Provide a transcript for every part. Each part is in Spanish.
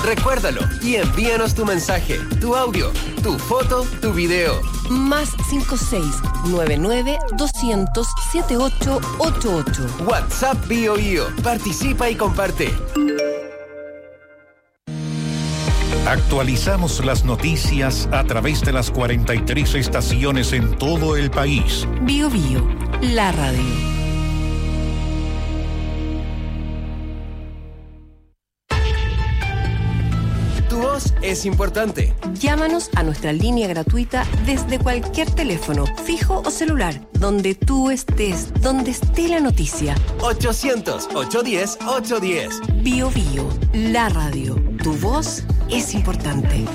Recuérdalo y envíanos tu mensaje, tu audio, tu foto, tu video. Más 56-99-200-7888. WhatsApp BioBio. Participa y comparte. Actualizamos las noticias a través de las 43 estaciones en todo el país. BioBio, la radio. Tu voz es importante. Llámanos a nuestra línea gratuita desde cualquier teléfono, fijo o celular, donde tú estés, donde esté la noticia. 800-810-810. BioBio, la radio. Tu voz es importante.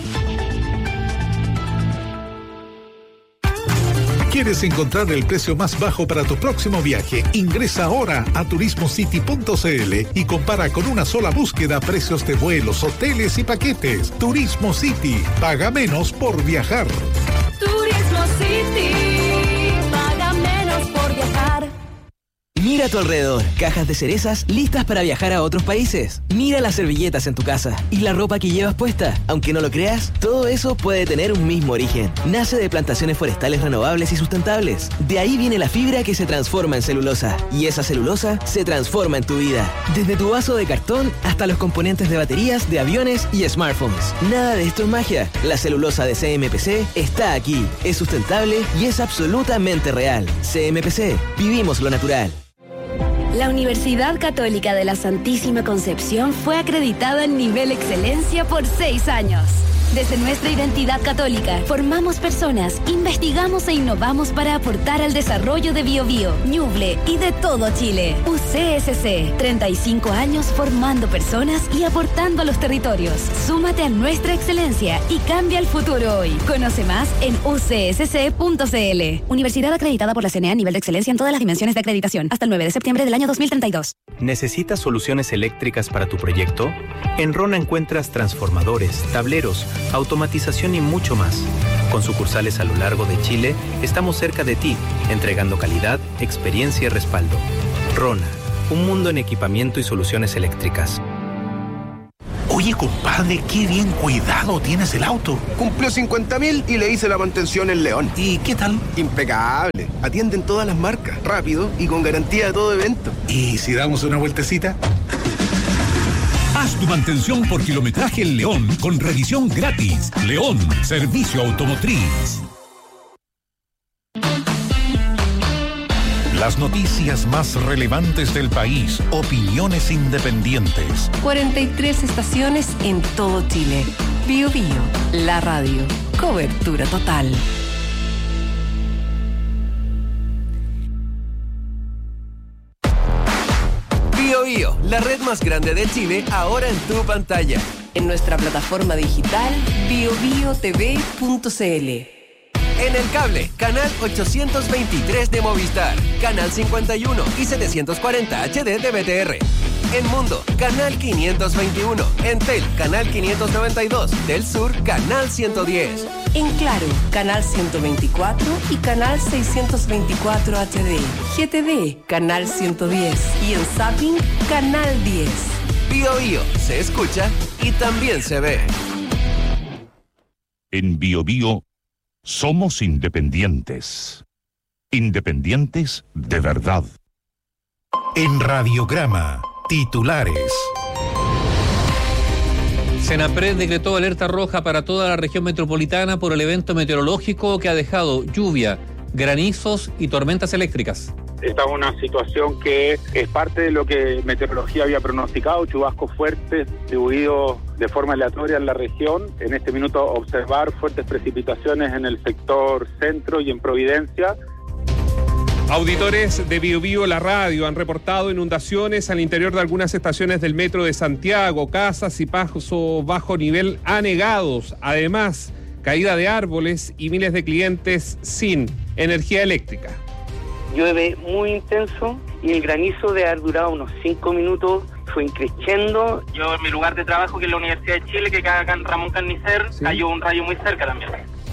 ¿Quieres encontrar el precio más bajo para tu próximo viaje? Ingresa ahora a turismocity.cl y compara con una sola búsqueda precios de vuelos, hoteles y paquetes. Turismo City. Paga menos por viajar. Turismo City. Paga menos por viajar. Mira a tu alrededor, cajas de cerezas listas para viajar a otros países. Mira las servilletas en tu casa y la ropa que llevas puesta. Aunque no lo creas, todo eso puede tener un mismo origen. Nace de plantaciones forestales renovables y sustentables. De ahí viene la fibra que se transforma en celulosa. Y esa celulosa se transforma en tu vida. Desde tu vaso de cartón hasta los componentes de baterías, de aviones y smartphones. Nada de esto es magia. La celulosa de CMPC está aquí. Es sustentable y es absolutamente real. CMPC. Vivimos lo natural. La Universidad Católica de la Santísima Concepción fue acreditada en nivel excelencia por 6 años. Desde nuestra identidad católica, formamos personas, investigamos e innovamos para aportar al desarrollo de Biobío, Ñuble y de todo Chile. UCSC, 35 años formando personas y aportando a los territorios. Súmate a nuestra excelencia y cambia el futuro hoy. Conoce más en ucsc.cl. Universidad acreditada por la CNA a nivel de excelencia en todas las dimensiones de acreditación. Hasta el 9 de septiembre del año 2032. ¿Necesitas soluciones eléctricas para tu proyecto? En Rona encuentras transformadores, tableros, automatización y mucho más. Con sucursales a lo largo de Chile, estamos cerca de ti, entregando calidad, experiencia y respaldo. Rona, un mundo en equipamiento y soluciones eléctricas. Oye, compadre, qué bien cuidado tienes el auto. Cumplió 50.000 y le hice la mantención en León. ¿Y qué tal? Impecable. Atienden todas las marcas, rápido y con garantía de todo evento. ¿Y si damos una vueltecita? Haz tu mantención por kilometraje en León con revisión gratis. León, servicio automotriz. Las noticias más relevantes del país, opiniones independientes. 43 estaciones en todo Chile. BioBio, la radio. Cobertura total. BioBio, la red más grande de Chile, ahora en tu pantalla. En nuestra plataforma digital biobiotv.cl. En el cable, canal 823 de Movistar, canal 51 y 740 HD de BTR. En Mundo, canal 521. En Tel, canal 592. Del Sur, canal 110. En Claro, canal 124 y canal 624 HD. GTV, canal 110. Y en Zapping, canal 10. BioBio, se escucha y también se ve. En BioBio somos independientes. Independientes de verdad. En Radiograma, titulares. Senapred decretó alerta roja para toda la región metropolitana por el evento meteorológico que ha dejado lluvia, granizos y tormentas eléctricas. Esta es una situación que es parte de lo que meteorología había pronosticado, chubascos fuertes distribuidos de forma aleatoria en la región. En este minuto observar fuertes precipitaciones en el sector centro y en Providencia. Auditores de BioBio La Radio han reportado inundaciones al interior de algunas estaciones del metro de Santiago, casas y paso bajo nivel anegados. Además, caída de árboles y miles de clientes sin energía eléctrica. Llueve muy intenso y el granizo de haber durado unos 5 minutos fue increciendo. Yo en mi lugar de trabajo, que es la Universidad de Chile, que queda acá en Ramón Carnicer, ¿sí? Cayó un rayo muy cerca también.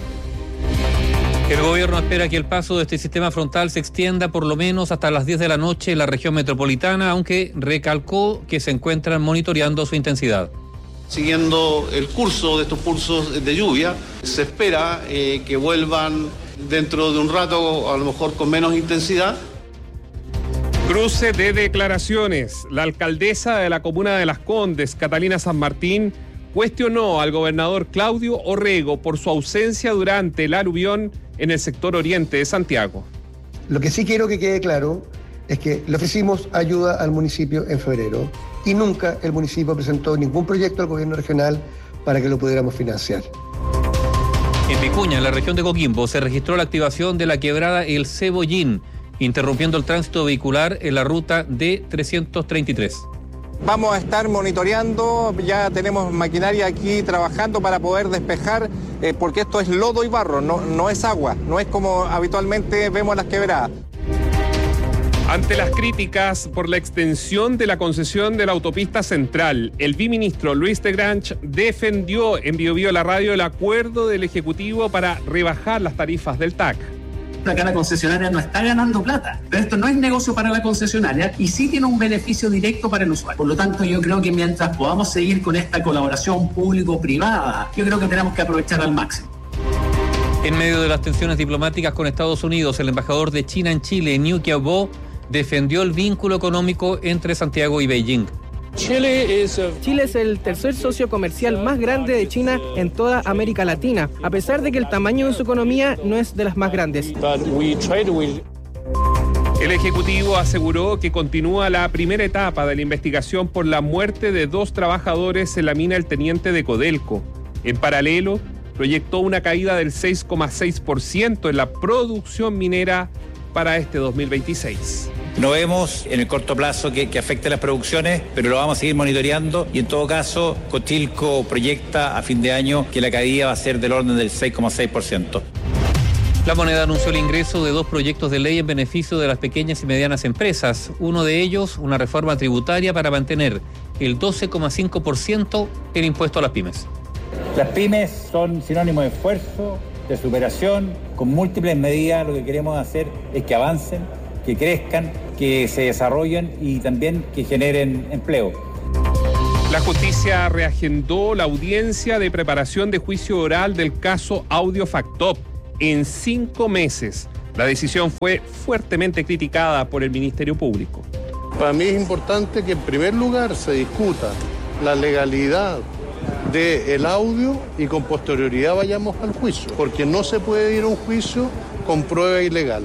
El gobierno espera que el paso de este sistema frontal se extienda por lo menos hasta las 10 de la noche en la región metropolitana, aunque recalcó que se encuentran monitoreando su intensidad. Siguiendo el curso de estos pulsos de lluvia, se espera que vuelvan dentro de un rato, a lo mejor con menos intensidad. Cruce de declaraciones. La alcaldesa de la comuna de Las Condes, Catalina San Martín, cuestionó al gobernador Claudio Orrego por su ausencia durante el aluvión en el sector oriente de Santiago. Lo que sí quiero que quede claro es que le ofrecimos ayuda al municipio en febrero y nunca el municipio presentó ningún proyecto al gobierno regional para que lo pudiéramos financiar. En Vicuña, en la región de Coquimbo, se registró la activación de la quebrada El Cebollín, interrumpiendo el tránsito vehicular en la ruta D333. Vamos a estar monitoreando, ya tenemos maquinaria aquí trabajando para poder despejar, porque esto es lodo y barro, no es agua, no es como habitualmente vemos las quebradas. Ante las críticas por la extensión de la concesión de la autopista central, el viceministro Luis de Grange defendió en Biobío la radio el acuerdo del Ejecutivo para rebajar las tarifas del TAC. Acá la concesionaria no está ganando plata, pero esto no es negocio para la concesionaria y sí tiene un beneficio directo para el usuario. Por lo tanto, yo creo que mientras podamos seguir con esta colaboración público-privada, yo creo que tenemos que aprovechar al máximo. En medio de las tensiones diplomáticas con Estados Unidos, el embajador de China en Chile, Niu Qiabo, defendió el vínculo económico entre Santiago y Beijing. Chile es el tercer socio comercial más grande de China en toda América Latina, a pesar de que el tamaño de su economía no es de las más grandes. El Ejecutivo aseguró que continúa la primera etapa de la investigación por la muerte de 2 trabajadores en la mina El Teniente de Codelco. En paralelo, proyectó una caída del 6,6% en la producción minera para este 2026. No vemos en el corto plazo que afecte las producciones, pero lo vamos a seguir monitoreando y en todo caso Cochilco proyecta a fin de año que la caída va a ser del orden del 6,6%. La Moneda anunció el ingreso de 2 proyectos de ley en beneficio de las pequeñas y medianas empresas. Uno de ellos, una reforma tributaria para mantener el 12,5% el impuesto a las pymes. Las pymes son sinónimo de esfuerzo, de superación, con múltiples medidas. Lo que queremos hacer es que avancen, que crezcan, que se desarrollen y también que generen empleo. La justicia reagendó la audiencia de preparación de juicio oral del caso Audio Factop en 5 meses. La decisión fue fuertemente criticada por el Ministerio Público. Para mí es importante que en primer lugar se discuta la legalidad del audio y con posterioridad vayamos al juicio, porque no se puede ir a un juicio con prueba ilegal.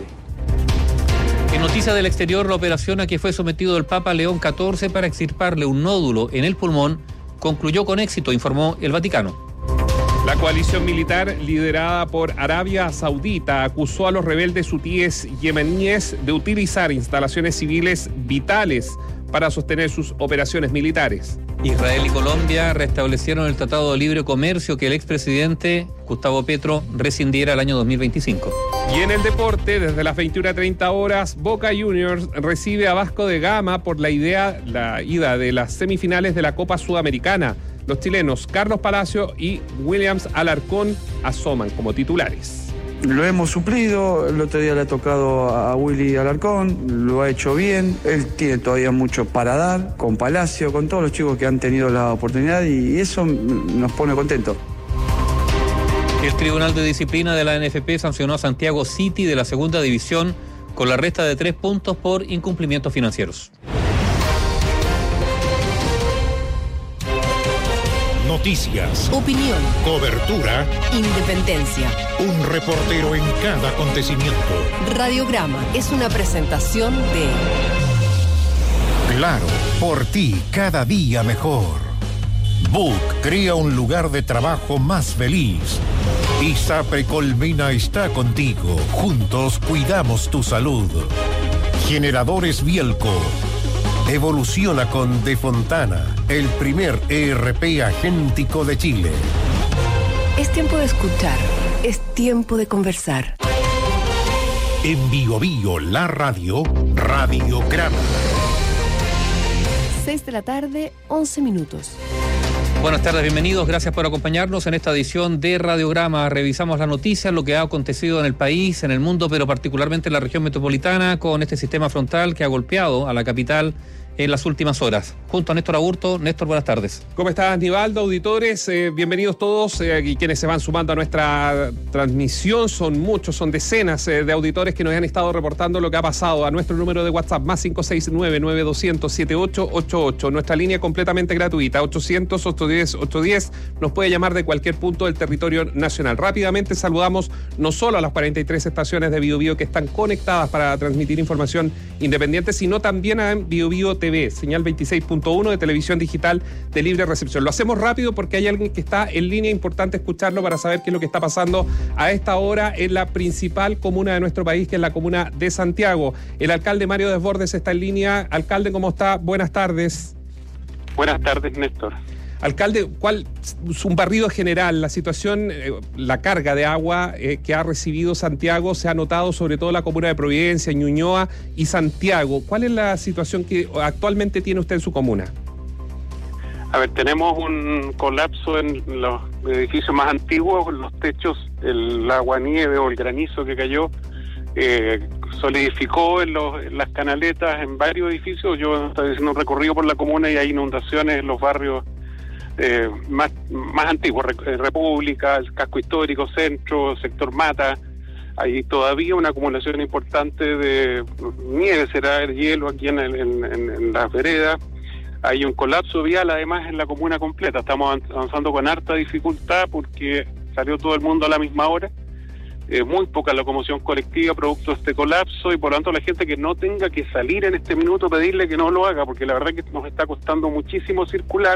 En noticias del exterior, la operación a que fue sometido el Papa León XIV para extirparle un nódulo en el pulmón concluyó con éxito, informó el Vaticano. La coalición militar liderada por Arabia Saudita acusó a los rebeldes hutíes yemeníes de utilizar instalaciones civiles vitales para sostener sus operaciones militares. Israel y Colombia restablecieron el Tratado de Libre Comercio que el expresidente Gustavo Petro rescindiera el año 2025. Y en el deporte, desde las 21:30 horas, Boca Juniors recibe a Vasco da Gama por la ida de las semifinales de la Copa Sudamericana. Los chilenos Carlos Palacio y Williams Alarcón asoman como titulares. Lo hemos suplido, el otro día le ha tocado a Willy Alarcón, lo ha hecho bien, él tiene todavía mucho para dar, con Palacio, con todos los chicos que han tenido la oportunidad y eso nos pone contentos. El Tribunal de Disciplina de la NFP sancionó a Santiago City de la Segunda División con la resta de 3 puntos por incumplimientos financieros. Noticias, opinión, cobertura, independencia. Un reportero en cada acontecimiento. Radiograma es una presentación de Claro, por ti cada día mejor. Book crea un lugar de trabajo más feliz. ISAPRE Colmena está contigo. Juntos cuidamos tu salud. Generadores Bielco. Evoluciona con De Fontana, el primer ERP agéntico de Chile. Es tiempo de escuchar, es tiempo de conversar. En Biobío, la radio, Radiograma. 6 de la tarde, 11 minutos. Buenas tardes, bienvenidos, gracias por acompañarnos en esta edición de Radiograma. Revisamos las noticias, lo que ha acontecido en el país, en el mundo, pero particularmente en la región metropolitana, con este sistema frontal que ha golpeado a la capital en las últimas horas. Junto a Néstor Aburto. Néstor, buenas tardes. ¿Cómo estás, Nivaldo? Auditores, bienvenidos todos y quienes se van sumando a nuestra transmisión. Son muchos, son decenas de auditores que nos han estado reportando lo que ha pasado a nuestro número de WhatsApp, más 569-9200-7888. Nuestra línea completamente gratuita, 800-810-810. Nos puede llamar de cualquier punto del territorio nacional. Rápidamente saludamos no solo a las 43 estaciones de Biobío que están conectadas para transmitir información independiente, sino también a Biobío TV, señal 26.1 de televisión digital de libre recepción. Lo hacemos rápido porque hay alguien que está en línea, importante escucharlo para saber qué es lo que está pasando a esta hora en la principal comuna de nuestro país, que es la comuna de Santiago. El alcalde Mario Desbordes está en línea. Alcalde, ¿cómo está? Buenas tardes. Buenas tardes, Néstor. Alcalde, ¿cuál es un barrido general? La situación, la carga de agua que ha recibido Santiago se ha notado sobre todo en la comuna de Providencia, Ñuñoa y Santiago. ¿Cuál es la situación que actualmente tiene usted en su comuna? A ver, tenemos un colapso en los edificios más antiguos, los techos, el agua nieve o el granizo que cayó solidificó en las canaletas en varios edificios. Yo estoy haciendo un recorrido por la comuna y hay inundaciones en los barrios más antiguos, República, el casco histórico, centro, sector Mata. Hay todavía una acumulación importante de nieve, será el hielo aquí en las veredas. Hay un colapso vial además en la comuna completa. Estamos avanzando con harta dificultad porque salió todo el mundo a la misma hora. Muy poca locomoción colectiva producto de este colapso y por lo tanto la gente que no tenga que salir en este minuto pedirle que no lo haga, porque la verdad que nos está costando muchísimo circular.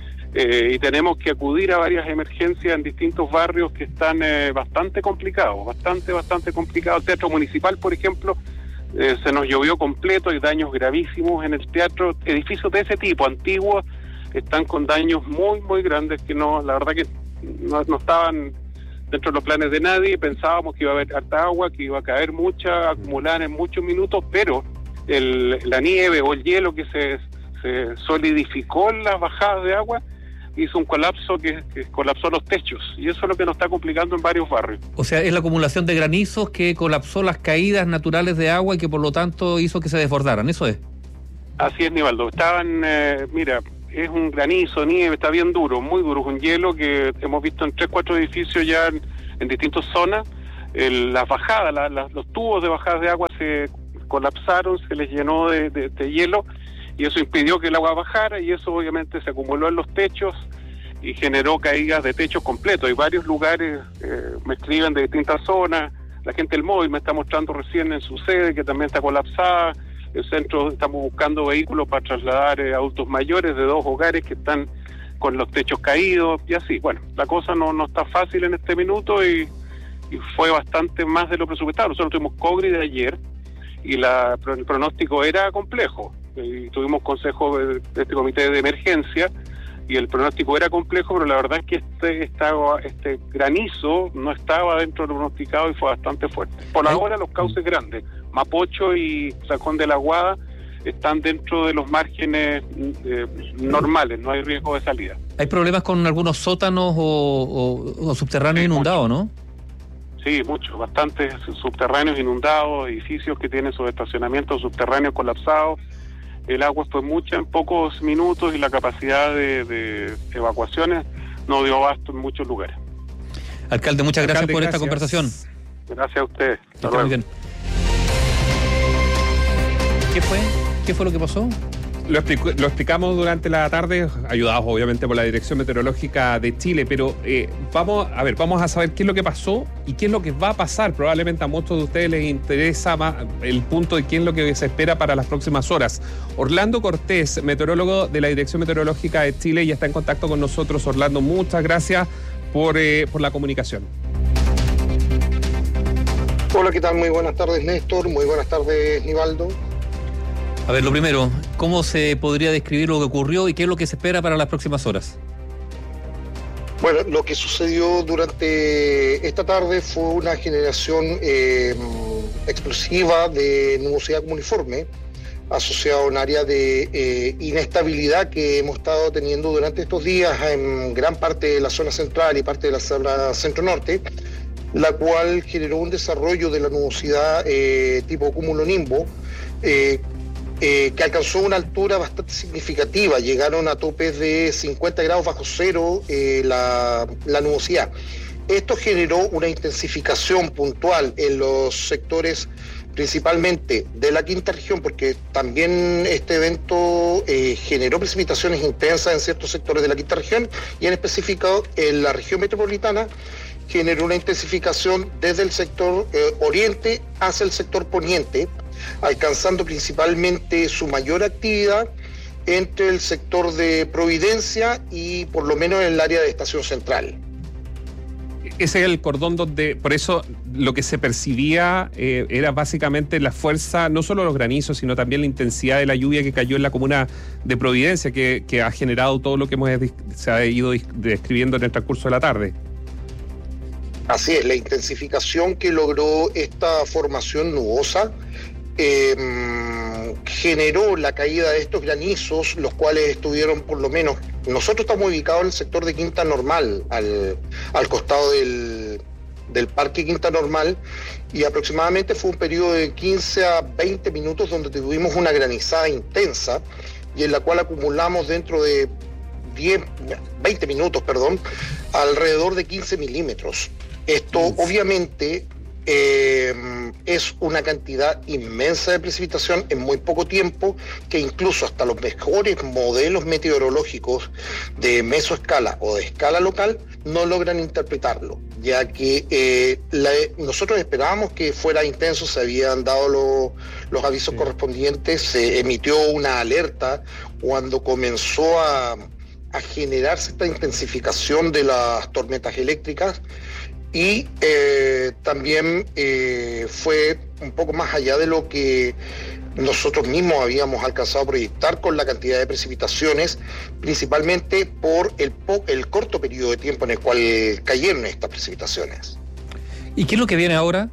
Y tenemos que acudir a varias emergencias en distintos barrios que están bastante complicados, bastante complicados. El Teatro Municipal, por ejemplo, se nos llovió completo, hay daños gravísimos en el teatro. Edificios de ese tipo, antiguos, están con daños muy grandes que no, la verdad que no estaban dentro de los planes de nadie. Pensábamos que iba a haber harta agua, que iba a caer mucha, acumular en muchos minutos, pero la nieve o el hielo que se solidificó en las bajadas de agua hizo un colapso que colapsó los techos, y eso es lo que nos está complicando en varios barrios. O sea, es la acumulación de granizos que colapsó las caídas naturales de agua y que por lo tanto hizo que se desbordaran, ¿eso es? Así es, Nivaldo. Estaban, mira, es un granizo, nieve, está bien duro, muy duro, es un hielo que hemos visto en 3-4 edificios ya en distintas zonas. Las bajadas, los tubos de bajadas de agua se colapsaron, se les llenó de hielo, y eso impidió que el agua bajara, y eso obviamente se acumuló en los techos y generó caídas de techos completos. Hay varios lugares, me escriben de distintas zonas, la gente del móvil me está mostrando recién en su sede que también está colapsada. El centro, estamos buscando vehículos para trasladar adultos mayores de 2 hogares que están con los techos caídos y así. Bueno, la cosa no está fácil en este minuto y fue bastante más de lo presupuestado. Nosotros tuvimos COGRI de ayer y el pronóstico era complejo. Y tuvimos consejo de este comité de emergencia y el pronóstico era complejo, pero la verdad es que este granizo no estaba dentro del pronosticado y fue bastante fuerte. Por ahora los cauces grandes, Mapocho y Sajón de la Aguada, están dentro de los márgenes normales, no hay riesgo de salida. ¿Hay problemas con algunos sótanos o subterráneos inundados, no? Sí, muchos, bastantes subterráneos inundados, edificios que tienen sus estacionamientos subterráneos colapsados. El agua fue mucha en pocos minutos y la capacidad de evacuaciones no dio abasto en muchos lugares. Alcalde, muchas gracias por esta conversación. Gracias a usted. Hasta luego. Muy bien. ¿Qué fue lo que pasó? Lo explicamos durante la tarde, ayudados obviamente por la Dirección Meteorológica de Chile, pero vamos a saber qué es lo que pasó y qué es lo que va a pasar. Probablemente a muchos de ustedes les interesa más el punto de qué es lo que se espera para las próximas horas. Orlando Cortés, meteorólogo de la Dirección Meteorológica de Chile, ya está en contacto con nosotros. Orlando, muchas gracias por la comunicación. Hola, ¿qué tal? Muy buenas tardes, Néstor. Muy buenas tardes, Nivaldo. A ver, lo primero, ¿cómo se podría describir lo que ocurrió y qué es lo que se espera para las próximas horas? Bueno, lo que sucedió durante esta tarde fue una generación explosiva de nubosidad cumuliforme asociada a un área de inestabilidad que hemos estado teniendo durante estos días en gran parte de la zona central y parte de la zona centro-norte, la cual generó un desarrollo de la nubosidad tipo cúmulo-nimbo, que alcanzó una altura bastante significativa. Llegaron a topes de 50 grados bajo cero la nubosidad. Esto generó una intensificación puntual en los sectores principalmente de la quinta región, porque también este evento generó precipitaciones intensas en ciertos sectores de la quinta región, y en específico en la región metropolitana generó una intensificación desde el sector oriente hacia el sector poniente, alcanzando principalmente su mayor actividad entre el sector de Providencia y por lo menos en el área de Estación Central. Ese es el cordón donde, por eso lo que se percibía era básicamente la fuerza, no solo los granizos, sino también la intensidad de la lluvia que cayó en la comuna de Providencia, que ha generado todo lo que se ha ido describiendo en el transcurso de la tarde. Así es, la intensificación que logró esta formación nubosa generó la caída de estos granizos, los cuales estuvieron por lo menos, nosotros estamos ubicados en el sector de Quinta Normal, al costado del Parque Quinta Normal, y aproximadamente fue un periodo de 15 a 20 minutos donde tuvimos una granizada intensa, y en la cual acumulamos dentro de 20 minutos, alrededor de 15 milímetros. Esto obviamente es una cantidad inmensa de precipitación en muy poco tiempo, que incluso hasta los mejores modelos meteorológicos de mesoescala o de escala local no logran interpretarlo, ya que nosotros esperábamos que fuera intenso, se habían dado los avisos correspondientes, se emitió una alerta cuando comenzó a generarse esta intensificación de las tormentas eléctricas. Y también fue un poco más allá de lo que nosotros mismos habíamos alcanzado a proyectar con la cantidad de precipitaciones, principalmente por el corto periodo de tiempo en el cual cayeron estas precipitaciones. ¿Y qué es lo que viene ahora?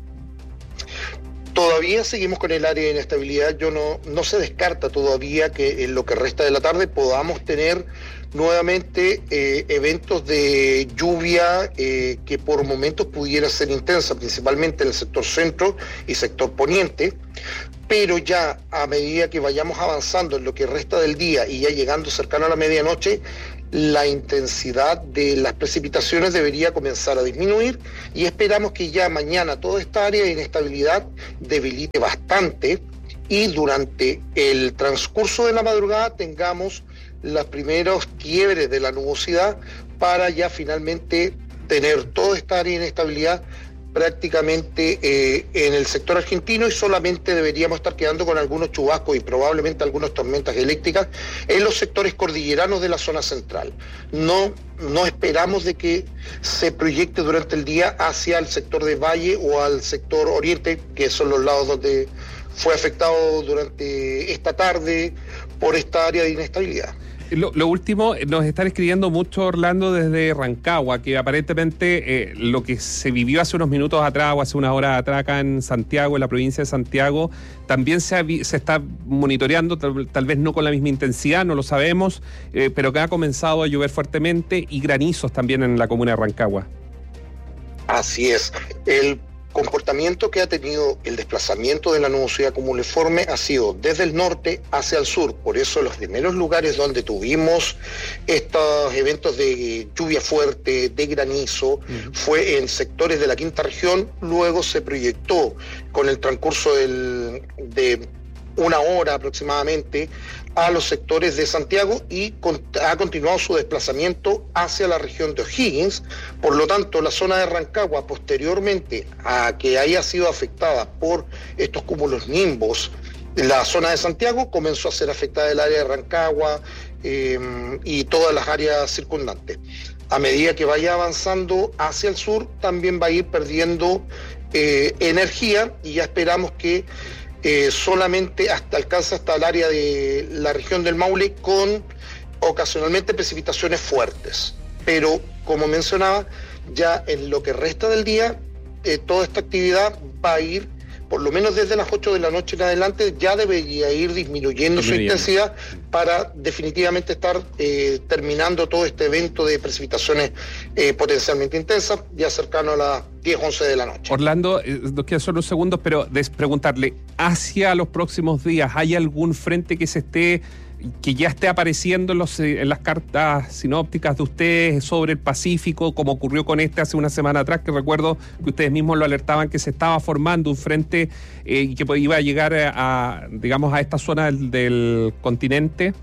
Todavía seguimos con el área de inestabilidad. No se descarta todavía que en lo que resta de la tarde podamos tener nuevamente eventos de lluvia que por momentos pudiera ser intensa, principalmente en el sector centro y sector poniente, pero ya a medida que vayamos avanzando en lo que resta del día y ya llegando cercano a la medianoche, la intensidad de las precipitaciones debería comenzar a disminuir, y esperamos que ya mañana toda esta área de inestabilidad debilite bastante, y durante el transcurso de la madrugada tengamos los primeros quiebres de la nubosidad para ya finalmente tener toda esta área de inestabilidad prácticamente en el sector argentino, y solamente deberíamos estar quedando con algunos chubascos y probablemente algunas tormentas eléctricas en los sectores cordilleranos de la zona central. No esperamos de que se proyecte durante el día hacia el sector de Valle o al sector oriente, que son los lados donde fue afectado durante esta tarde por esta área de inestabilidad. Lo último, nos están escribiendo mucho, Orlando, desde Rancagua, que aparentemente lo que se vivió hace unos minutos atrás o hace una hora atrás acá en Santiago, en la provincia de Santiago, también se está monitoreando, tal vez no con la misma intensidad, no lo sabemos, pero que ha comenzado a llover fuertemente, y granizos también en la comuna de Rancagua. Así es. El comportamiento que ha tenido el desplazamiento de la nubosidad cumuliforme ha sido desde el norte hacia el sur. Por eso los primeros lugares donde tuvimos estos eventos de lluvia fuerte, de granizo, fue en sectores de la quinta región. Luego se proyectó con el transcurso de una hora aproximadamente a los sectores de Santiago, y ha continuado su desplazamiento hacia la región de O'Higgins. Por lo tanto, la zona de Rancagua, posteriormente a que haya sido afectada por estos cúmulos nimbos, la zona de Santiago comenzó a ser afectada el área de Rancagua y todas las áreas circundantes. A medida que vaya avanzando hacia el sur, también va a ir perdiendo energía, y ya esperamos que solamente alcanza hasta el área de la región del Maule, con ocasionalmente precipitaciones fuertes. Pero, como mencionaba, ya en lo que resta del día, toda esta actividad va a ir por lo menos desde las 8 de la noche en adelante, ya debería ir disminuyendo su intensidad para definitivamente estar terminando todo este evento de precipitaciones potencialmente intensas, ya cercano a las 10, 11 de la noche. Orlando, nos quedan solo unos segundos, pero preguntarle, hacia los próximos días, ¿hay algún frente que ya esté apareciendo en las cartas sinópticas de ustedes sobre el Pacífico, como ocurrió con hace una semana atrás, que recuerdo que ustedes mismos lo alertaban que se estaba formando un frente que iba a llegar a esta zona del continente?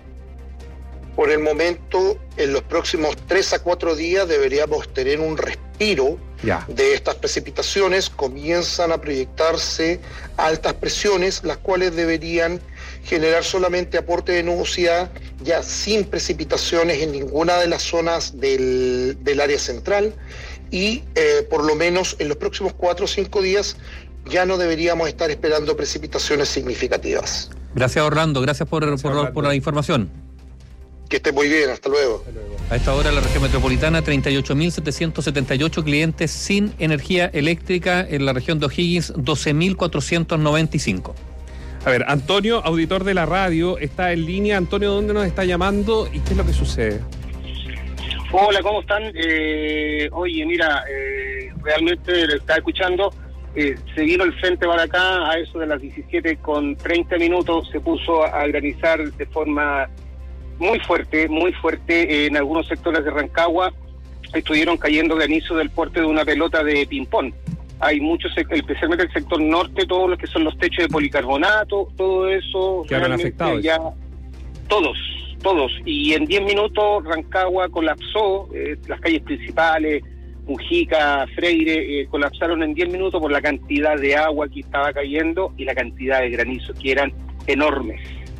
Por el momento, en los próximos 3 a 4 días deberíamos tener un respiro de estas precipitaciones. Comienzan a proyectarse altas presiones, las cuales deberían generar solamente aporte de nubosidad, ya sin precipitaciones en ninguna de las zonas del área central, y por lo menos en los próximos 4 o 5 días ya no deberíamos estar esperando precipitaciones significativas. Gracias, Orlando, gracias por la información. Que esté muy bien, hasta luego. A esta hora en la región metropolitana, 38.778 clientes sin energía eléctrica. En la región de O'Higgins, 12.495. A ver, Antonio, auditor de la radio, está en línea. Antonio, ¿dónde nos está llamando y qué es lo que sucede? Hola, ¿cómo están? Oye, mira, realmente lo estaba escuchando. Se vino el frente para acá a eso de las 17:30, se puso a granizar de forma muy fuerte en algunos sectores de Rancagua. Estuvieron cayendo granizo del porte de una pelota de ping-pong. Hay muchos, especialmente el sector norte, todos los que son los techos de policarbonato, todo eso. ¿Quedaron afectados? Ya, todos. Y en 10 minutos Rancagua colapsó, las calles principales, Mujica, Freire, colapsaron en 10 minutos por la cantidad de agua que estaba cayendo y la cantidad de granizo, que eran enormes.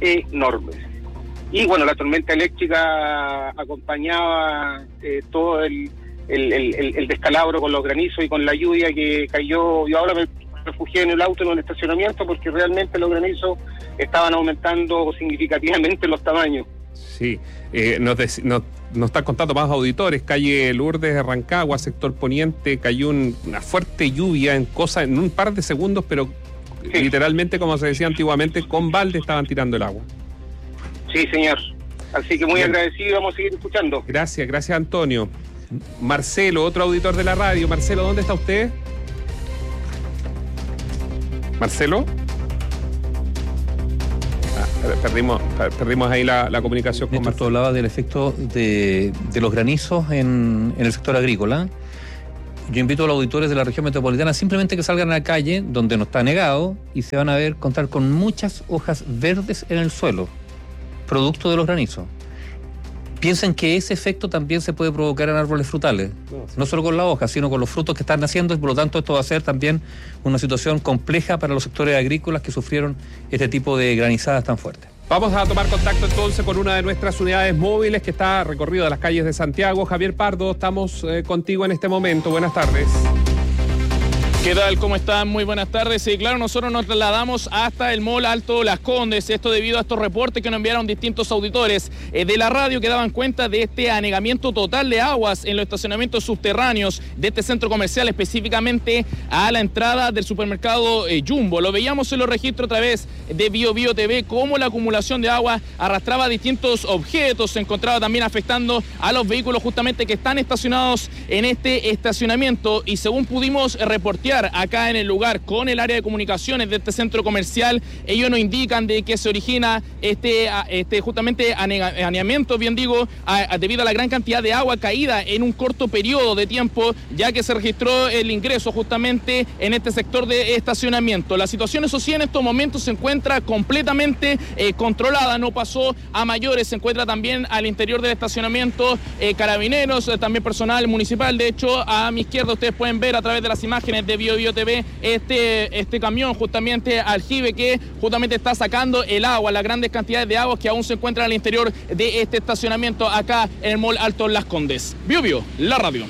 Y bueno, la tormenta eléctrica acompañaba todo el descalabro con los granizos y con la lluvia que cayó. Yo ahora me refugié en el auto en un estacionamiento porque realmente los granizos estaban aumentando significativamente los tamaños. Sí, nos están contando más auditores. Calle Lourdes de Rancagua, sector poniente, cayó una fuerte lluvia en un par de segundos, pero literalmente, como se decía antiguamente, con balde estaban tirando el agua. Sí, señor. Así que muy agradecido y vamos a seguir escuchando. Gracias Antonio. Marcelo, otro auditor de la radio. Marcelo, ¿dónde está usted? ¿Marcelo? Perdimos ahí la comunicación con Marcelo. Tú hablabas del efecto de los granizos en el sector agrícola. Yo invito a los auditores de la región metropolitana simplemente que salgan a la calle, donde no está negado, y se van a contar con muchas hojas verdes en el suelo, producto de los granizos. Piensen que ese efecto también se puede provocar en árboles frutales, no solo con la hoja, sino con los frutos que están naciendo, y por lo tanto esto va a ser también una situación compleja para los sectores agrícolas que sufrieron este tipo de granizadas tan fuertes. Vamos a tomar contacto entonces con una de nuestras unidades móviles que está recorrido de las calles de Santiago. Javier Pardo, estamos contigo en este momento. Buenas tardes. ¿Qué tal? ¿Cómo están? Muy buenas tardes. Sí, claro, nosotros nos trasladamos hasta el Mall Alto Las Condes, esto debido a estos reportes que nos enviaron distintos auditores de la radio que daban cuenta de este anegamiento total de aguas en los estacionamientos subterráneos de este centro comercial, específicamente a la entrada del supermercado Jumbo. Lo veíamos en los registros a través de BioBio TV, cómo la acumulación de agua arrastraba distintos objetos, se encontraba también afectando a los vehículos justamente que están estacionados en este estacionamiento, y según pudimos reportear acá en el lugar con el área de comunicaciones de este centro comercial, ellos nos indican de que se origina justamente aneamiento, bien digo, debido a la gran cantidad de agua caída en un corto periodo de tiempo, ya que se registró el ingreso justamente en este sector de estacionamiento. La situación, eso sí, en estos momentos se encuentra completamente controlada, no pasó a mayores. Se encuentra también al interior del estacionamiento carabineros, también personal municipal. De hecho, a mi izquierda ustedes pueden ver a través de las imágenes de BioBio TV este camión justamente aljibe que justamente está sacando el agua, las grandes cantidades de agua que aún se encuentran al interior de este estacionamiento acá en el Mall Alto Las Condes. BioBio, la radio.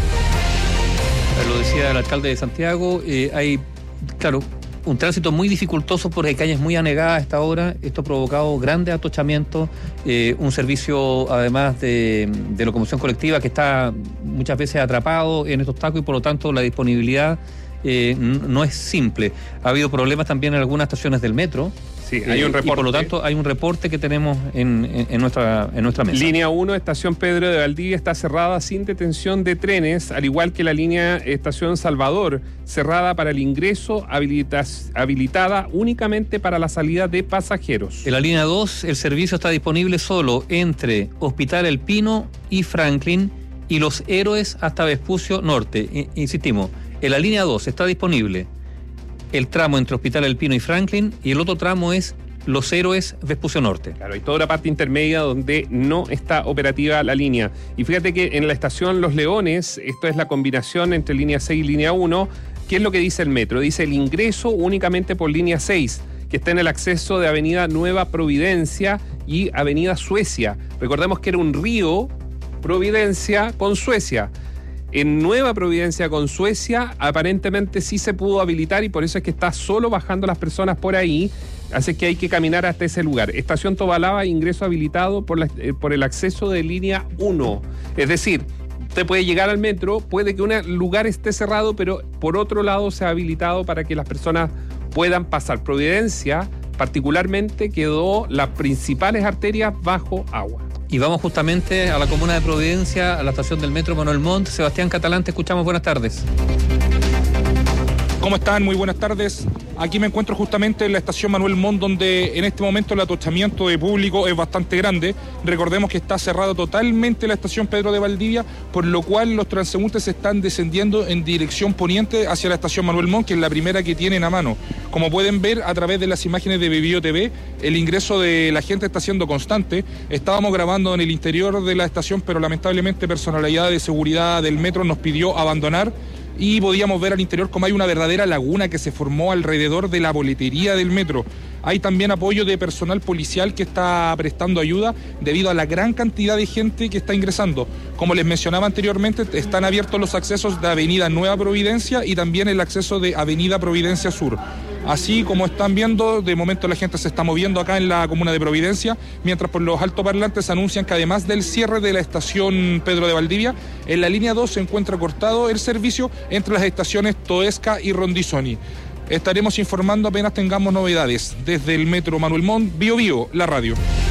Lo decía el alcalde de Santiago, hay, claro, un tránsito muy dificultoso porque hay calles muy anegadas a esta hora. Esto ha provocado grandes atochamientos, un servicio además de locomoción colectiva que está muchas veces atrapado en estos tacos, y por lo tanto la disponibilidad no es simple. Ha habido problemas también en algunas estaciones del metro. Sí, hay un reporte. Y por lo tanto hay un reporte que tenemos en nuestra mesa. Línea 1, estación Pedro de Valdivia, está cerrada sin detención de trenes, al igual que la línea estación Salvador, cerrada para el ingreso, habilitada únicamente para la salida de pasajeros. En la línea 2, el servicio está disponible solo entre Hospital El Pino y Franklin y Los Héroes hasta Vespucio Norte. Insistimos, en la línea 2 está disponible el tramo entre Hospital El Pino y Franklin, y el otro tramo es Los Héroes, Vespucio Norte. Claro, hay toda la parte intermedia donde no está operativa la línea. Y fíjate que en la estación Los Leones, esto es la combinación entre línea 6 y línea 1, ¿qué es lo que dice el metro? Dice el ingreso únicamente por línea 6, que está en el acceso de Avenida Nueva Providencia y Avenida Suecia. Recordemos que era un río, Providencia con Suecia. En Nueva Providencia con Suecia aparentemente sí se pudo habilitar y por eso es que está solo bajando las personas por ahí, así que hay que caminar hasta ese lugar. Estación Tobalaba, ingreso habilitado por el acceso de línea 1. Es decir, usted puede llegar al metro, puede que un lugar esté cerrado, pero por otro lado se ha habilitado para que las personas puedan pasar. Providencia particularmente quedó las principales arterias bajo agua. Y vamos justamente a la comuna de Providencia, a la estación del metro Manuel Montt. Sebastián Catalán, te escuchamos, buenas tardes. ¿Cómo están? Muy buenas tardes. Aquí me encuentro justamente en la estación Manuel Montt, donde en este momento el atochamiento de público es bastante grande. Recordemos que está cerrado totalmente la estación Pedro de Valdivia, por lo cual los transeúntes están descendiendo en dirección poniente hacia la estación Manuel Montt, que es la primera que tienen a mano. Como pueden ver a través de las imágenes de Vivío TV, el ingreso de la gente está siendo constante. Estábamos grabando en el interior de la estación, pero lamentablemente personalidad de seguridad del metro nos pidió abandonar, y podíamos ver al interior como hay una verdadera laguna que se formó alrededor de la boletería del metro. Hay también apoyo de personal policial que está prestando ayuda debido a la gran cantidad de gente que está ingresando. Como les mencionaba anteriormente, están abiertos los accesos de Avenida Nueva Providencia y también el acceso de Avenida Providencia Sur. Así como están viendo, de momento la gente se está moviendo acá en la comuna de Providencia, mientras por los altoparlantes anuncian que además del cierre de la estación Pedro de Valdivia, en la línea 2 se encuentra cortado el servicio entre las estaciones Toesca y Rondizoni. Estaremos informando apenas tengamos novedades. Desde el metro Manuel Montt, Bio Bio, la radio.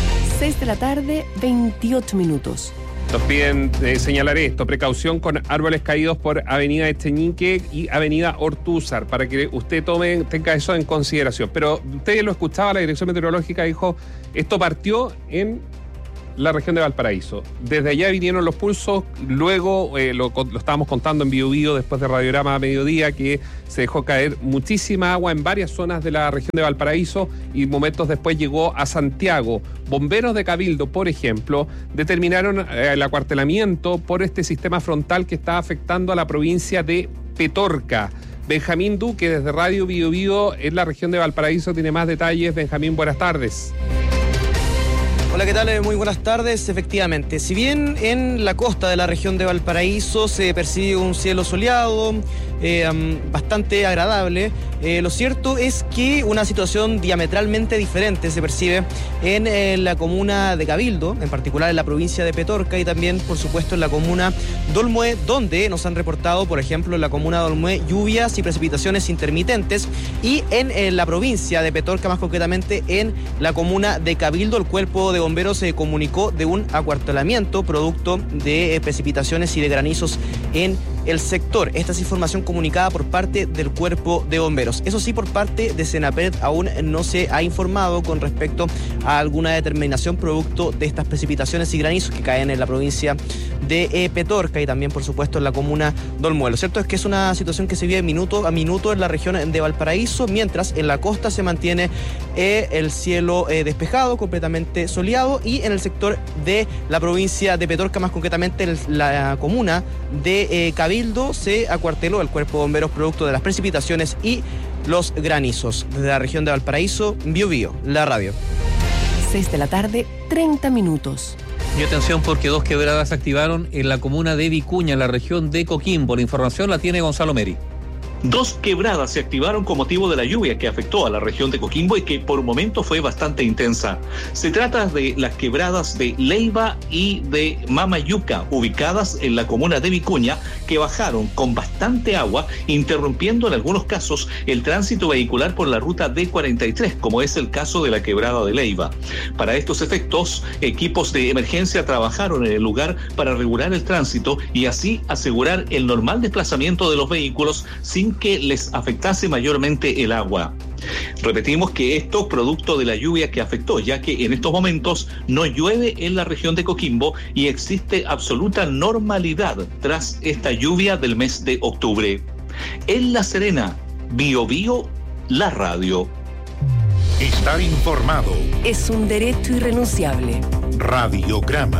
6 de la tarde, 28 minutos. Nos piden señalar esto, precaución con árboles caídos por Avenida Echenique y Avenida Ortúzar, para que usted tenga eso en consideración. Pero usted lo escuchaba, la Dirección Meteorológica dijo, esto partió en la región de Valparaíso. Desde allá vinieron los pulsos, luego lo estábamos contando en Bio Bio después de Radiograma a mediodía, que se dejó caer muchísima agua en varias zonas de la región de Valparaíso y momentos después llegó a Santiago. Bomberos de Cabildo, por ejemplo, determinaron el acuartelamiento por este sistema frontal que está afectando a la provincia de Petorca. Benjamín Duque, desde Radio Bio Bio en la región de Valparaíso, tiene más detalles. Benjamín, buenas tardes. Hola, ¿qué tal? Muy buenas tardes. Efectivamente, si bien en la costa de la región de Valparaíso se percibe un cielo soleado, bastante agradable, lo cierto es que una situación diametralmente diferente se percibe en la comuna de Cabildo, en particular en la provincia de Petorca y también, por supuesto, en la comuna de Olmué, donde nos han reportado, por ejemplo, en la comuna de Olmué, lluvias y precipitaciones intermitentes, y en la provincia de Petorca, más concretamente en la comuna de Cabildo, el cuerpo de bomberos se comunicó de un acuartelamiento producto de precipitaciones y de granizos en el sector. Esta es información comunicada por parte del cuerpo de bomberos. Eso sí, por parte de Senapred aún no se ha informado con respecto a alguna determinación producto de estas precipitaciones y granizos que caen en la provincia de Petorca y también, por supuesto, en la comuna de Olmué. Lo cierto es que es una situación que se vive minuto a minuto en la región de Valparaíso, mientras en la costa se mantiene el cielo despejado, completamente soleado, y en el sector de la provincia de Petorca, más concretamente en la comuna de Cabildo, se acuarteló el cuerpo de bomberos producto de las precipitaciones y los granizos. Desde la región de Valparaíso, Bio Bio, la radio. 6 de la tarde, 30 minutos. Y atención, porque 2 quebradas se activaron en la comuna de Vicuña, en la región de Coquimbo. La información la tiene Gonzalo Meri. 2 quebradas se activaron con motivo de la lluvia que afectó a la región de Coquimbo y que por un momento fue bastante intensa. Se trata de las quebradas de Leiva y de Mamayuca, ubicadas en la comuna de Vicuña, que bajaron con bastante agua, interrumpiendo en algunos casos el tránsito vehicular por la ruta D43, como es el caso de la quebrada de Leiva. Para estos efectos, equipos de emergencia trabajaron en el lugar para regular el tránsito y así asegurar el normal desplazamiento de los vehículos sin que les afectase mayormente el agua. Repetimos que esto producto de la lluvia que afectó, ya que en estos momentos no llueve en la región de Coquimbo y existe absoluta normalidad tras esta lluvia del mes de octubre. En La Serena, Bio Bio, la radio. Estar informado es un derecho irrenunciable. Radiograma.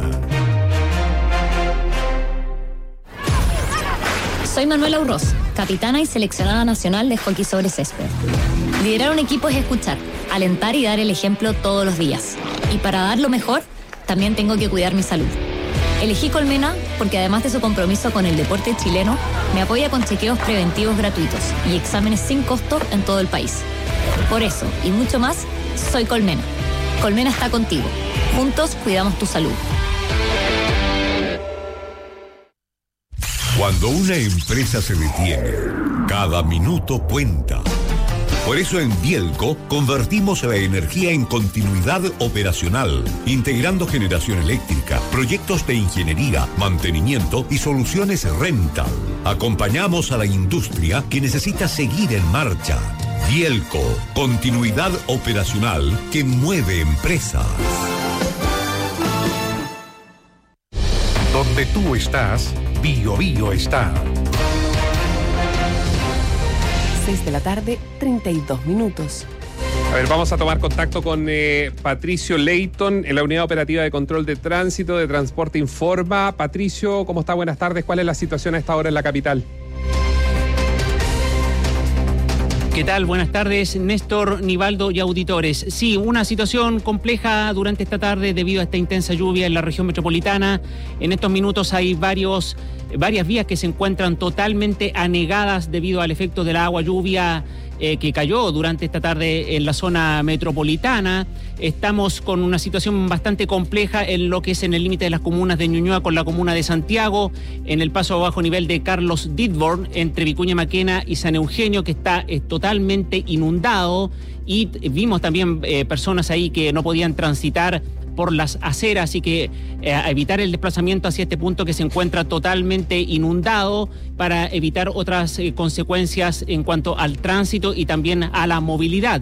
Soy Manuela Urroz, capitana y seleccionada nacional de hockey sobre césped. Liderar un equipo es escuchar, alentar y dar el ejemplo todos los días. Y para dar lo mejor, también tengo que cuidar mi salud. Elegí Colmena porque además de su compromiso con el deporte chileno, me apoya con chequeos preventivos gratuitos y exámenes sin costo en todo el país. Por eso, y mucho más, soy Colmena. Colmena está contigo. Juntos cuidamos tu salud. Cuando una empresa se detiene, cada minuto cuenta. Por eso en Bielco convertimos la energía en continuidad operacional, integrando generación eléctrica, proyectos de ingeniería, mantenimiento y soluciones rental. Acompañamos a la industria que necesita seguir en marcha. Bielco, continuidad operacional que mueve empresas. Donde tú estás, Bio Bio está. 6 de la tarde, 32 minutos. A ver, vamos a tomar contacto con Patricio Leighton en la Unidad Operativa de Control de Tránsito de Transporte Informa. Patricio, ¿cómo está? Buenas tardes. ¿Cuál es la situación a esta hora en la capital? ¿Qué tal? Buenas tardes, Néstor, Nivaldo y auditores. Sí, una situación compleja durante esta tarde debido a esta intensa lluvia en la región metropolitana. En estos minutos hay varias vías que se encuentran totalmente anegadas debido al efecto del agua lluvia que cayó durante esta tarde en la zona metropolitana. Estamos con una situación bastante compleja en lo que es en el límite de las comunas de Ñuñoa con la comuna de Santiago, en el paso a bajo nivel de Carlos Didborn entre Vicuña Maquena y San Eugenio, que está totalmente inundado, y vimos también personas ahí que no podían transitar por las aceras, así que a evitar el desplazamiento hacia este punto que se encuentra totalmente inundado para evitar otras consecuencias en cuanto al tránsito y también a la movilidad.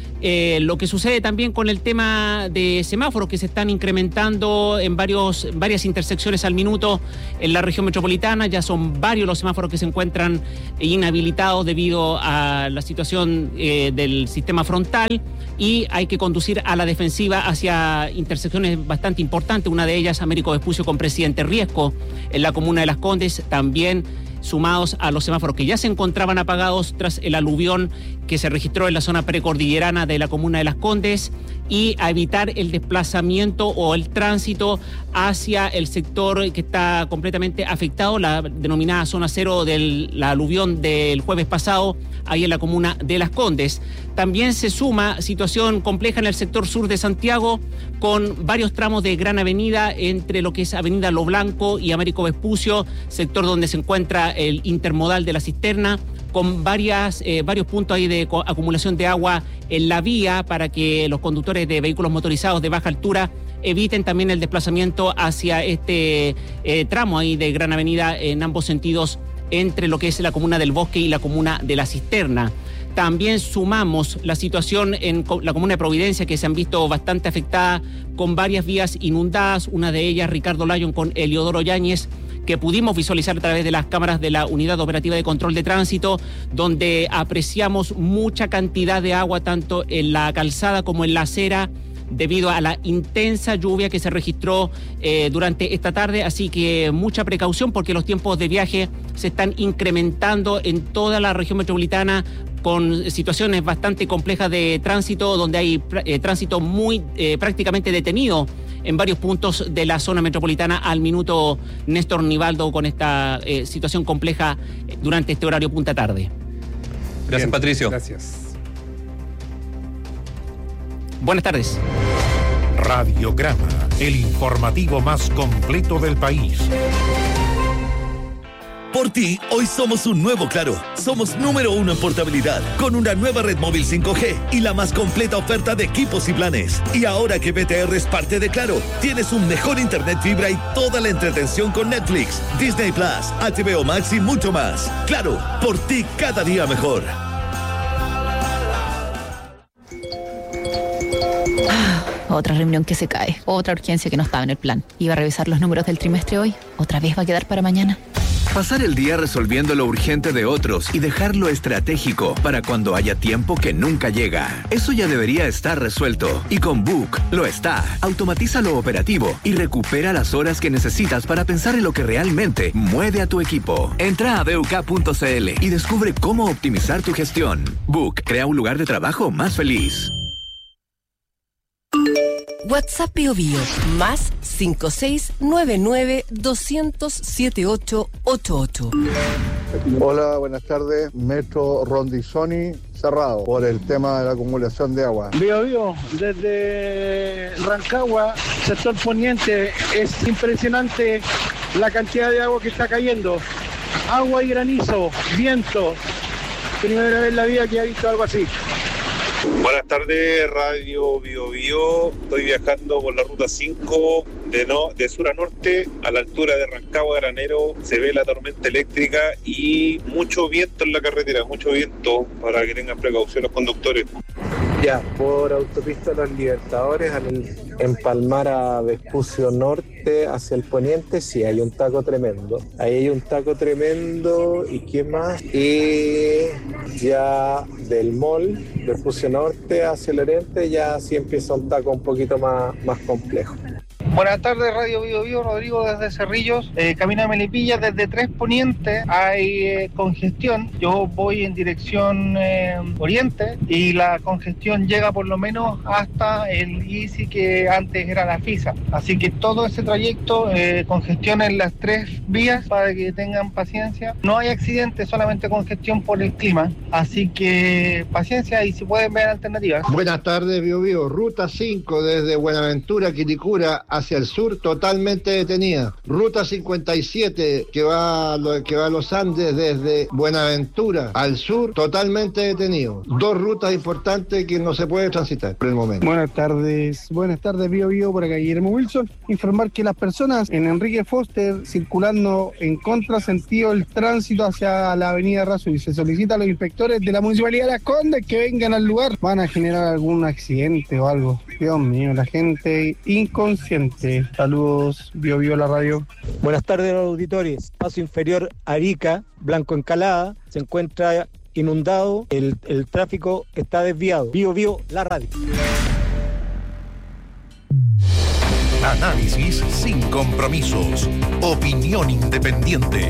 Lo que sucede también con el tema de semáforos que se están incrementando en varias intersecciones al minuto en la región metropolitana. Ya son varios los semáforos que se encuentran inhabilitados debido a la situación del sistema frontal, y hay que conducir a la defensiva hacia intersecciones bastante importantes. Una de ellas, Américo Vespucio con Presidente Riesco en la comuna de Las Condes, también sumados a los semáforos que ya se encontraban apagados tras el aluvión que se registró en la zona precordillerana de la comuna de Las Condes, y a evitar el desplazamiento o el tránsito hacia el sector que está completamente afectado, la denominada zona cero de la aluvión del jueves pasado, ahí en la comuna de Las Condes. También se suma situación compleja en el sector sur de Santiago, con varios tramos de Gran Avenida entre lo que es Avenida Lo Blanco y Américo Vespucio, sector donde se encuentra el intermodal de la cisterna, con varios puntos ahí de acumulación de agua en la vía para que los conductores de vehículos motorizados de baja altura eviten también el desplazamiento hacia este tramo ahí de Gran Avenida en ambos sentidos entre lo que es la comuna del Bosque y la comuna de la Cisterna. También sumamos la situación en la comuna de Providencia, que se han visto bastante afectada con varias vías inundadas, una de ellas Ricardo Lyon con Eliodoro Yáñez, que pudimos visualizar a través de las cámaras de la Unidad Operativa de Control de Tránsito, donde apreciamos mucha cantidad de agua tanto en la calzada como en la acera, debido a la intensa lluvia que se registró durante esta tarde. Así que mucha precaución, porque los tiempos de viaje se están incrementando en toda la región metropolitana, con situaciones bastante complejas de tránsito, donde hay tránsito muy prácticamente detenido en varios puntos de la zona metropolitana al minuto. Néstor, Nivaldo, con esta situación compleja durante este horario punta tarde. Gracias, Patricio. Gracias. Buenas tardes. Radiograma, el informativo más completo del país. Por ti, hoy somos un nuevo Claro. Somos número 1 en portabilidad, con una nueva red móvil 5G y la más completa oferta de equipos y planes. Y ahora que BTR es parte de Claro, tienes un mejor internet fibra y toda la entretención con Netflix, Disney Plus, HBO Max y mucho más. Claro, por ti cada día mejor. Otra reunión que se cae, otra urgencia que no estaba en el plan. Iba a revisar los números del trimestre hoy, otra vez va a quedar para mañana. Pasar el día resolviendo lo urgente de otros y dejarlo estratégico para cuando haya tiempo que nunca llega. Eso ya debería estar resuelto. Y con Book lo está. Automatiza lo operativo y recupera las horas que necesitas para pensar en lo que realmente mueve a tu equipo. Entra a BUK.cl y descubre cómo optimizar tu gestión. Book crea un lugar de trabajo más feliz. WhatsApp Bio Bio, más 5699-200-7888. Hola, buenas tardes. Metro Rondizoni cerrado por el tema de la acumulación de agua. Bio, desde Rancagua, sector poniente, es impresionante la cantidad de agua que está cayendo. Agua y granizo, viento. Primera vez en la vida que he visto algo así. Buenas tardes, Radio Bio Bio. Estoy viajando por la ruta 5 de sur a norte, a la altura de Rancagua, Granero. Se ve la tormenta eléctrica y mucho viento en la carretera, mucho viento, para que tengan precaución los conductores. Ya, por autopista Los Libertadores, al empalmar a Vespucio Norte hacia el poniente, sí, hay un taco tremendo. Ahí hay un taco tremendo, ¿y qué más? Y ya del mall, Vespucio Norte hacia el oriente, ya sí empieza un taco un poquito más complejo. Buenas tardes, Radio Bio Bio, Rodrigo desde Cerrillos. Camino a Melipilla, desde Tres Poniente hay congestión. Yo voy en dirección oriente y la congestión llega por lo menos hasta el ICI que antes era la FISA. Así que todo ese trayecto, congestión en las 3 vías para que tengan paciencia. No hay accidentes, solamente congestión por el clima. Así que paciencia y si pueden ver alternativas. Buenas tardes, Bio Bio. Ruta 5 desde Buenaventura, Quilicura, hacia el sur, totalmente detenida. Ruta 57 que va a los Andes desde Buenaventura al sur, totalmente detenido. 2 rutas importantes que no se puede transitar por el momento. Buenas tardes, Bio Bio, por acá Guillermo Wilson. Informar que las personas en Enrique Foster circulando en contrasentido el tránsito hacia la avenida Razo, y se solicita a los inspectores de la Municipalidad de Las Condes que vengan al lugar. Van a generar algún accidente o algo. Dios mío, la gente inconsciente. Saludos, Bio Bio la radio. Buenas tardes, auditores. Paso inferior Arica, Blanco Encalada, se encuentra inundado, el tráfico está desviado. Bio Bio la radio. Análisis sin compromisos. Opinión independiente.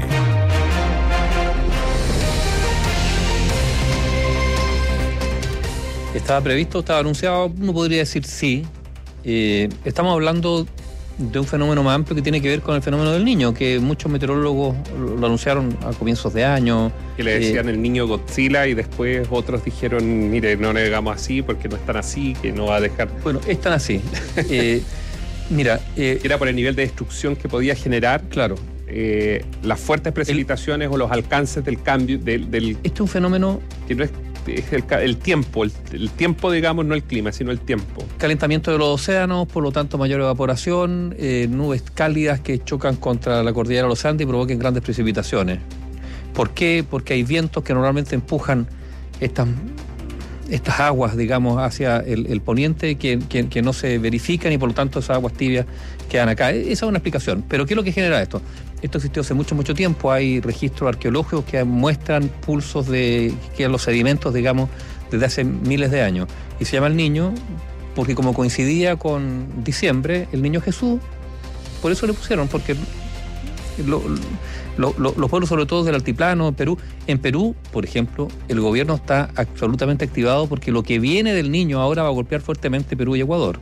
¿Estaba previsto? ¿Estaba anunciado? Uno podría decir sí. Estamos hablando de un fenómeno más amplio que tiene que ver con el fenómeno del niño, que muchos meteorólogos lo anunciaron a comienzos de año. Que le decían el niño Godzilla y después otros dijeron, mire, no le hagamos así porque no es tan así, que no va a dejar... Bueno, es tan así. Mira... era por el nivel de destrucción que podía generar. Claro. Las fuertes precipitaciones o los alcances del cambio del... Este es un fenómeno... que no es el tiempo, el tiempo, digamos, no el clima, sino el tiempo. Calentamiento de los océanos, por lo tanto mayor evaporación, nubes cálidas que chocan contra la cordillera de los Andes y provoquen grandes precipitaciones. ¿Por qué? Porque hay vientos que normalmente empujan estas aguas, digamos, hacia el poniente que no se verifican y por lo tanto esas aguas tibias quedan acá. Esa es una explicación. Pero ¿qué es lo que genera esto? Esto existió hace mucho tiempo. Hay registros arqueológicos que muestran pulsos que los sedimentos, digamos, desde hace miles de años. Y se llama el Niño porque como coincidía con diciembre, el Niño Jesús, por eso le pusieron, porque los pueblos, sobre todo del altiplano, en Perú, por ejemplo, el gobierno está absolutamente activado porque lo que viene del Niño ahora va a golpear fuertemente Perú y Ecuador.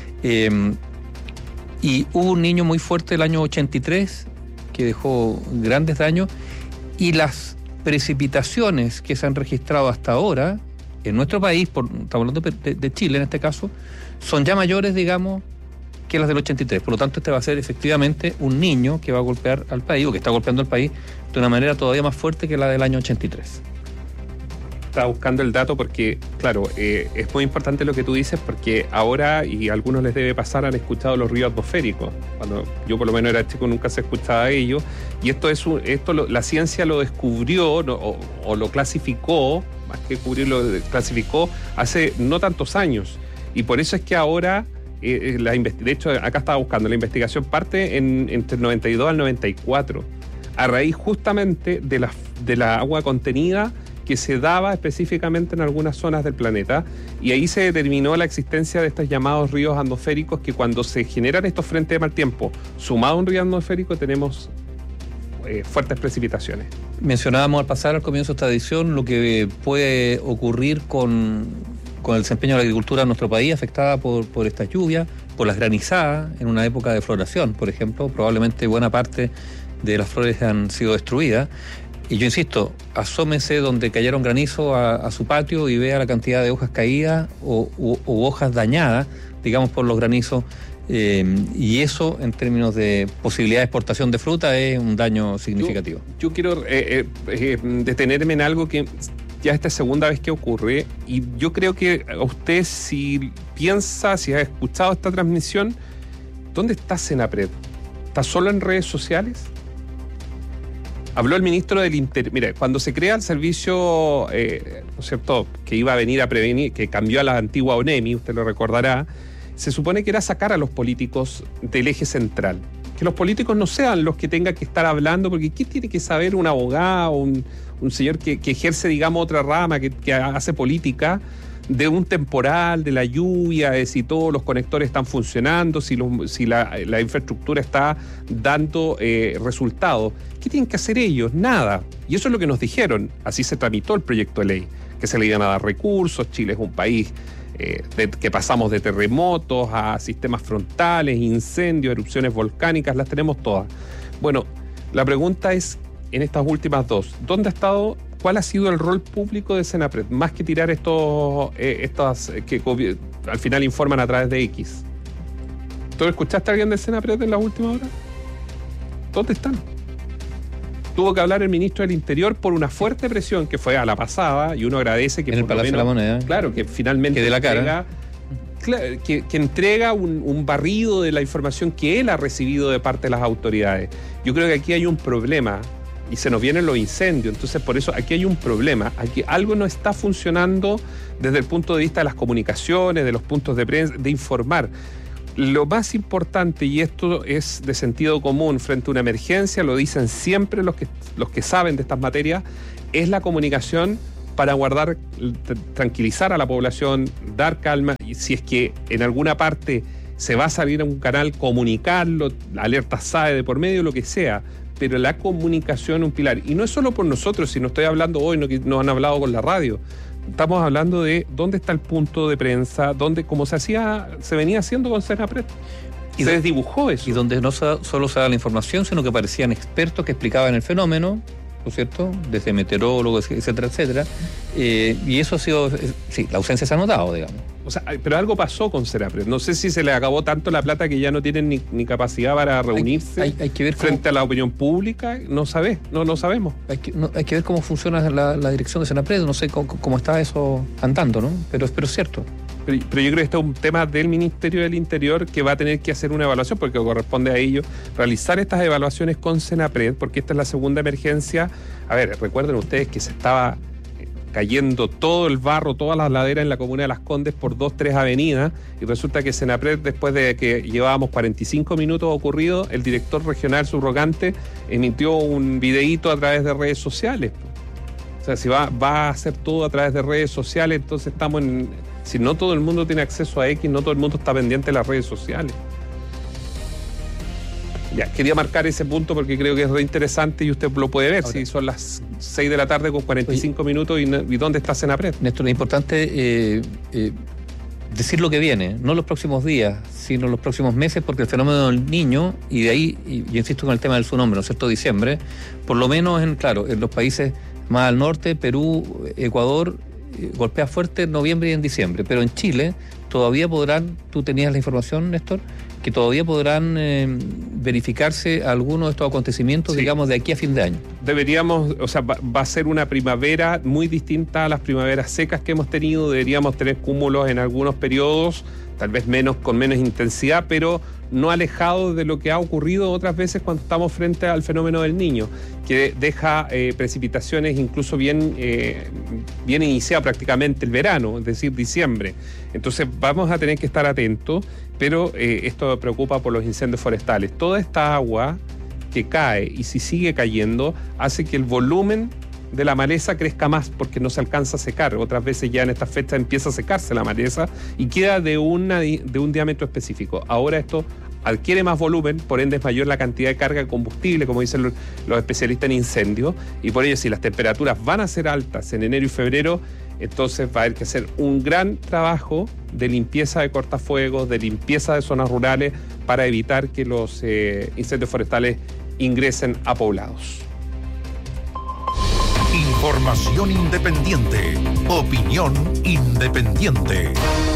Y hubo un Niño muy fuerte el año 83 que dejó grandes daños y las precipitaciones que se han registrado hasta ahora en nuestro país, estamos hablando de Chile en este caso, son ya mayores, digamos, que las del 83. Por lo tanto, este va a ser efectivamente un niño que va a golpear al país, o que está golpeando al país, de una manera todavía más fuerte que la del año 83. Estaba buscando el dato porque, claro, es muy importante lo que tú dices, porque ahora, y a algunos les debe pasar, han escuchado los ríos atmosféricos. Cuando yo por lo menos era chico nunca se escuchaba de ello, y la ciencia lo descubrió o lo clasificó, más que descubrirlo, clasificó hace no tantos años, y por eso es que ahora, de hecho acá estaba buscando, la investigación parte entre el 92 al 94, a raíz justamente de la agua contenida que se daba específicamente en algunas zonas del planeta, y ahí se determinó la existencia de estos llamados ríos atmosféricos, que cuando se generan estos frentes de mal tiempo, sumado a un río atmosférico, tenemos fuertes precipitaciones. Mencionábamos al pasar al comienzo de esta edición lo que puede ocurrir con el desempeño de la agricultura en nuestro país, afectada por estas lluvias, por las granizadas, en una época de floración, por ejemplo. Probablemente buena parte de las flores han sido destruidas. Y yo insisto, asómese donde cayeron granizo a su patio y vea la cantidad de hojas caídas o hojas dañadas, digamos, por los granizos. Y eso, en términos de posibilidad de exportación de fruta, es un daño significativo. Yo quiero detenerme en algo que ya esta es segunda vez que ocurre, y yo creo que a usted, si piensa, si ha escuchado esta transmisión, ¿dónde está Senapred? ¿Está solo en redes sociales? Habló el ministro del Interior. Mire, cuando se crea el servicio, ¿no es cierto?, que iba a venir a prevenir, que cambió a la antigua ONEMI, usted lo recordará, se supone que era sacar a los políticos del eje central. Que los políticos no sean los que tengan que estar hablando, porque ¿qué tiene que saber un abogado, un señor que ejerce, digamos, otra rama, que hace política, de un temporal, de la lluvia, de si todos los conectores están funcionando, si la infraestructura está dando resultados? ¿Qué tienen que hacer ellos? Nada. Y eso es lo que nos dijeron. Así se tramitó el proyecto de ley, que se le iban a dar recursos. Chile es un país que pasamos de terremotos a sistemas frontales, incendios, erupciones volcánicas, las tenemos todas. Bueno, la pregunta es, en estas últimas dos, ¿dónde ha estado? ¿Cuál ha sido el rol público de Senapred? Más que tirar estas que al final informan a través de X. ¿Tú escuchaste a alguien de Senapred en las últimas horas? ¿Dónde están? Tuvo que hablar el ministro del Interior por una fuerte presión que fue a la pasada, y uno agradece que en el Palacio de la Moneda. Claro, que finalmente que de la cara. Que entrega un barrido de la información que él ha recibido de parte de las autoridades. Yo creo que aquí hay un problema, y se nos vienen los incendios, entonces por eso aquí hay un problema, aquí algo no está funcionando desde el punto de vista de las comunicaciones, de los puntos de prensa, de informar. Lo más importante, y esto es de sentido común frente a una emergencia, lo dicen siempre los que saben de estas materias, es la comunicación para tranquilizar a la población, dar calma, y si es que en alguna parte se va a salir a un canal, comunicarlo, alerta SAE de por medio, lo que sea, pero la comunicación es un pilar. Y no es solo por nosotros, si no estoy hablando hoy, no, que nos han hablado con la radio. Estamos hablando de dónde está el punto de prensa, como se venía haciendo con Senapred. Y se desdibujó eso. Y donde no solo se da la información, sino que aparecían expertos que explicaban el fenómeno, ¿no es cierto?, desde meteorólogos, etcétera, etcétera. Y eso ha sido, sí, la ausencia se ha notado, digamos. O sea, pero algo pasó con Senapred. No sé si se le acabó tanto la plata que ya no tienen ni capacidad para reunirse hay que ver frente a la opinión pública. No sabemos. Hay que ver cómo funciona la dirección de Senapred. No sé cómo está eso andando, ¿no? Pero es cierto. Pero yo creo que este es un tema del Ministerio del Interior, que va a tener que hacer una evaluación, porque corresponde a ellos realizar estas evaluaciones con Senapred, porque esta es la segunda emergencia. A ver, recuerden ustedes que se estaba cayendo todo el barro, todas las laderas en la comuna de Las Condes por 2-3 avenidas, y resulta que Senapred, después de que llevábamos 45 minutos ocurrido, el director regional subrogante emitió un videíto a través de redes sociales. O sea, si va a hacer todo a través de redes sociales, entonces si no todo el mundo tiene acceso a X, no todo el mundo está pendiente de las redes sociales. Ya, quería marcar ese punto porque creo que es re interesante y usted lo puede ver. Ahora, si son las 6 de la tarde con 45 minutos y ¿dónde está Senapred? Néstor, es importante decir lo que viene, no los próximos días, sino los próximos meses, porque el fenómeno del Niño, y de ahí, y yo insisto con el tema de su nombre, ¿no es cierto?, diciembre, por lo menos en los países Más al norte, Perú, Ecuador, golpea fuerte en noviembre y en diciembre. Pero en Chile todavía podrán, tú tenías la información, Néstor, que todavía podrán verificarse algunos de estos acontecimientos, digamos, de aquí a fin de año. Deberíamos, o sea, va a ser una primavera muy distinta a las primaveras secas que hemos tenido. Deberíamos tener cúmulos en algunos periodos, tal vez con menos intensidad, pero no alejado de lo que ha ocurrido otras veces cuando estamos frente al fenómeno del Niño, que deja precipitaciones incluso bien iniciado prácticamente el verano, es decir, diciembre. Entonces vamos a tener que estar atentos, pero esto preocupa por los incendios forestales. Toda esta agua que cae, y si sigue cayendo, hace que el volumen de la maleza crezca más porque no se alcanza a secar. Otras veces ya en esta fecha empieza a secarse la maleza y queda de un diámetro específico. Ahora esto adquiere más volumen, por ende es mayor la cantidad de carga de combustible, como dicen los especialistas en incendios, y por ello si las temperaturas van a ser altas en enero y febrero, entonces va a haber que hacer un gran trabajo de limpieza de cortafuegos, de limpieza de zonas rurales para evitar que los incendios forestales ingresen a poblados. Información independiente. Opinión independiente.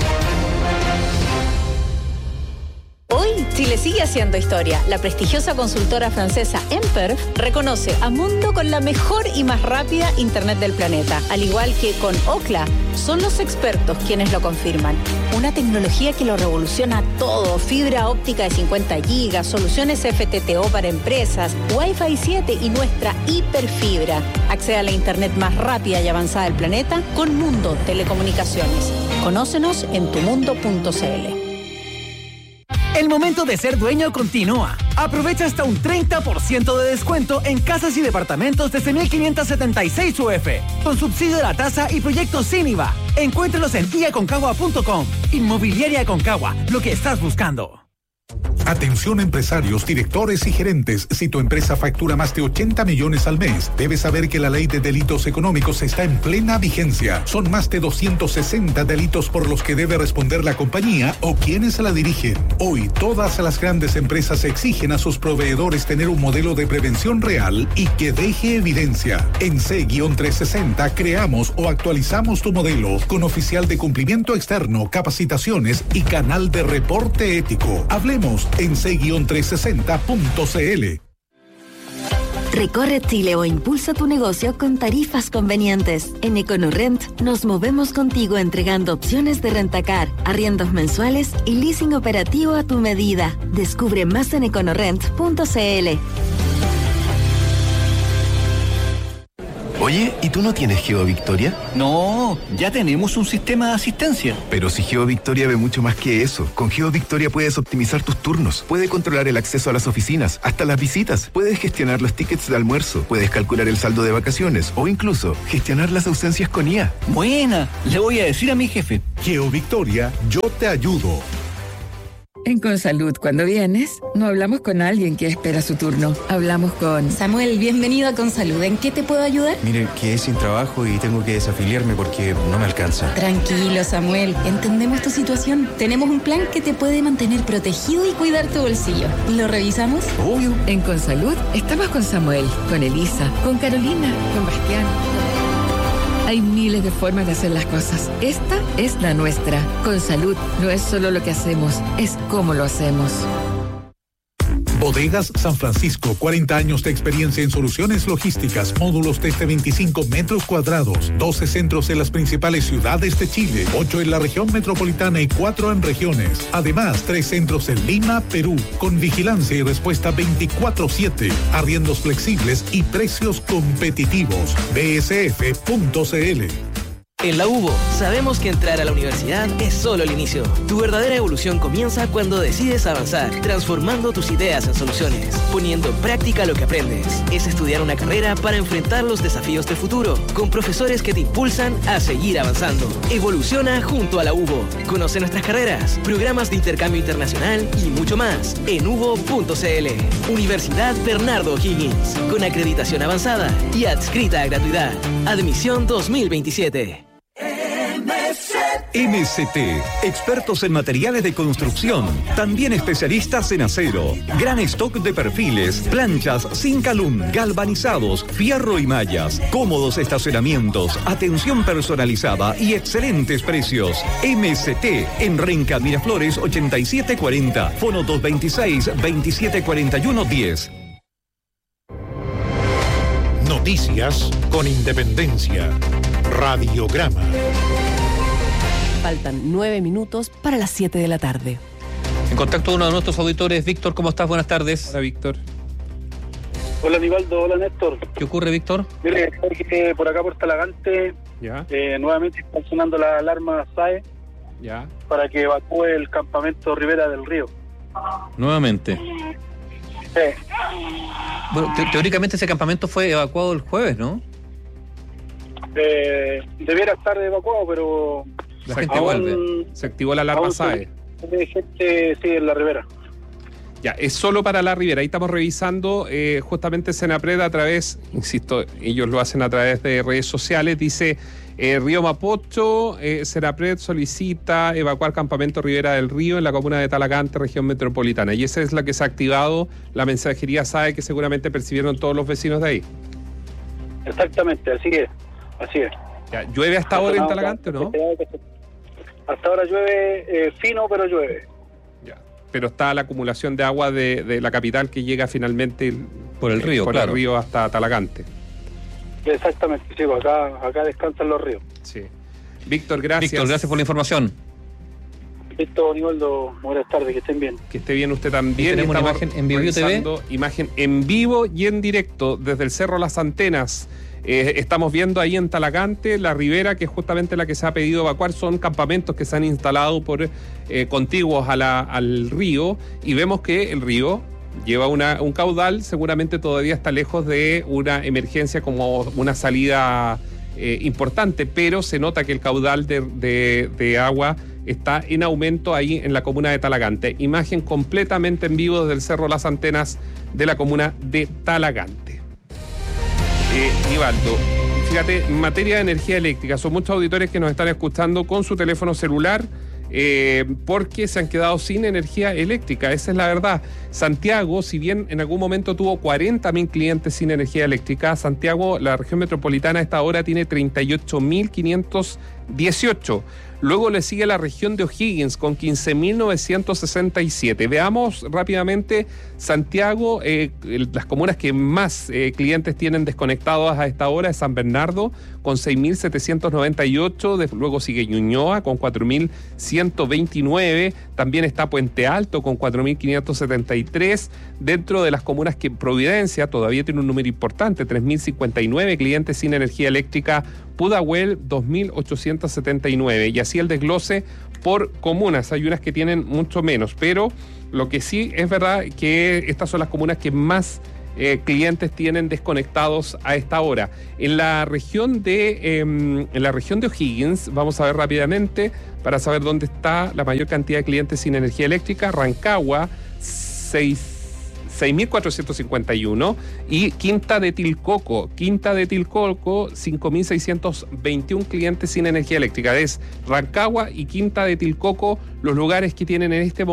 Hoy, Chile sigue haciendo historia. La prestigiosa consultora francesa Emperf reconoce a Mundo con la mejor y más rápida Internet del planeta. Al igual que con Ookla, son los expertos quienes lo confirman. Una tecnología que lo revoluciona todo. Fibra óptica de 50 gigas, soluciones FTTO para empresas, Wi-Fi 7 y nuestra hiperfibra. Accede a la Internet más rápida y avanzada del planeta con Mundo Telecomunicaciones. Conócenos en tumundo.cl. El momento de ser dueño continúa. Aprovecha hasta un 30% de descuento en casas y departamentos desde 1.576 UF, con subsidio de la tasa y proyectos sin IVA. Encuéntralos en iaconcagua.com. Inmobiliaria Aconcagua, lo que estás buscando. Atención empresarios, directores y gerentes. Si tu empresa factura más de 80 millones al mes, debes saber que la ley de delitos económicos está en plena vigencia. Son más de 260 delitos por los que debe responder la compañía o quienes la dirigen. Hoy, todas las grandes empresas exigen a sus proveedores tener un modelo de prevención real y que deje evidencia. En C-360 creamos o actualizamos tu modelo con oficial de cumplimiento externo, capacitaciones y canal de reporte ético. Hablemos en c-360.cl. Recorre Chile o impulsa tu negocio con tarifas convenientes. En EconoRent nos movemos contigo entregando opciones de rentacar, arriendos mensuales y leasing operativo a tu medida. Descubre más en econorent.cl. Oye, ¿y tú no tienes GeoVictoria? No, ya tenemos un sistema de asistencia. Pero si GeoVictoria ve mucho más que eso. Con GeoVictoria puedes optimizar tus turnos, puedes controlar el acceso a las oficinas, hasta las visitas, puedes gestionar los tickets de almuerzo, puedes calcular el saldo de vacaciones o incluso gestionar las ausencias con IA. Buena, le voy a decir a mi jefe. GeoVictoria, yo te ayudo. En Consalud, cuando vienes, no hablamos con alguien que espera su turno. Hablamos con... Samuel, bienvenido a Consalud. ¿En qué te puedo ayudar? Mire, quedé sin trabajo y tengo que desafiliarme porque no me alcanza. Tranquilo, Samuel. Entendemos tu situación. Tenemos un plan que te puede mantener protegido y cuidar tu bolsillo. ¿Lo revisamos? Obvio. En Consalud, estamos con Samuel, con Elisa, con Carolina, con Bastián. Hay miles de formas de hacer las cosas. Esta es la nuestra. Consalud no es solo lo que hacemos, es cómo lo hacemos. Bodegas San Francisco, 40 años de experiencia en soluciones logísticas, módulos desde 25 metros cuadrados, 12 centros en las principales ciudades de Chile, 8 en la región metropolitana y 4 en regiones. Además, 3 centros en Lima, Perú, con vigilancia y respuesta 24/7, arriendos flexibles y precios competitivos. bsf.cl. En la UBO, sabemos que entrar a la universidad es solo el inicio. Tu verdadera evolución comienza cuando decides avanzar, transformando tus ideas en soluciones, poniendo en práctica lo que aprendes. Es estudiar una carrera para enfrentar los desafíos del futuro, con profesores que te impulsan a seguir avanzando. Evoluciona junto a la UBO. Conoce nuestras carreras, programas de intercambio internacional y mucho más en ubo.cl. Universidad Bernardo O'Higgins, con acreditación avanzada y adscrita a gratuidad. Admisión 2027. MZ MCT, expertos en materiales de construcción, también especialistas en acero. Gran stock de perfiles, planchas sin calum, galvanizados, fierro y mallas, cómodos estacionamientos, atención personalizada y excelentes precios. MCT en Renca Miraflores 8740, fono 226-2741-10. Noticias con Independencia. Radiograma. Faltan 9 minutos para las 7 de la tarde. En contacto uno de nuestros auditores. Víctor, ¿cómo estás? Buenas tardes. Hola, Víctor. Hola, Aníbaldo. Hola, Néstor. ¿Qué ocurre, Víctor? Mire, por acá por Talagante, nuevamente está sonando la alarma SAE para que evacúe el campamento Ribera del Río. Nuevamente. Sí. Bueno, teóricamente ese campamento fue evacuado el jueves, ¿no? Debiera estar evacuado, pero la gente vuelve. Se activó la alarma SAE. Hay gente, sí, en la Ribera. Ya, es solo para la Ribera. Ahí estamos revisando justamente Senapred a través, insisto, ellos lo hacen a través de redes sociales. Dice Río Mapocho, Senapred solicita evacuar campamento Ribera del Río en la comuna de Talagante, región metropolitana. Y esa es la que se ha activado la mensajería SAE que seguramente percibieron todos los vecinos de ahí. Exactamente, así es. Así es. Ya, ¿llueve hasta ahora en Talagante o no? Hasta ahora llueve fino, pero llueve. Ya. Pero está la acumulación de agua de la capital que llega finalmente por el río, el río hasta Talagante. Exactamente, sí, acá descansan los ríos. Sí. Víctor, gracias. Víctor, gracias por la información. Listo, Nivaldo, buenas tardes, que estén bien. Que esté bien usted también. Tenemos una imagen en Vivo TV. Imagen en vivo y en directo desde el Cerro Las Antenas. Estamos viendo ahí en Talagante la ribera, que es justamente la que se ha pedido evacuar. Son campamentos que se han instalado contiguos al río, y vemos que el río lleva un caudal, seguramente todavía está lejos de una emergencia como una salida importante, pero se nota que el caudal de agua está en aumento ahí en la comuna de Talagante. Imagen completamente en vivo desde el Cerro Las Antenas de la comuna de Talagante. Nivaldo, fíjate, en materia de energía eléctrica, son muchos auditores que nos están escuchando con su teléfono celular porque se han quedado sin energía eléctrica, esa es la verdad. Santiago, si bien en algún momento tuvo 40.000 clientes sin energía eléctrica, Santiago, la región metropolitana, a esta hora tiene 38.518. Luego le sigue la región de O'Higgins con 15.967. Veamos rápidamente Santiago, las comunas que más clientes tienen desconectados a esta hora es San Bernardo con 6.798, luego sigue Ñuñoa con 4.129, también está Puente Alto con 4.573, dentro de las comunas que Providencia todavía tiene un número importante, 3.059 clientes sin energía eléctrica, Pudahuel 2.879, y así el desglose por comunas. Hay unas que tienen mucho menos, pero lo que sí es verdad que estas son las comunas que más clientes tienen desconectados a esta hora. En la región de O'Higgins, vamos a ver rápidamente para saber dónde está la mayor cantidad de clientes sin energía eléctrica. Rancagua, 6.451, y Quinta de Tilcoco, 5.621 clientes sin energía eléctrica. Es Rancagua y Quinta de Tilcoco los lugares que tienen en este momento